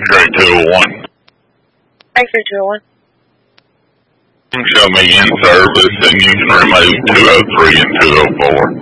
X-ray 201. X-ray 201. Show me in service, and you can remove 203 and 204.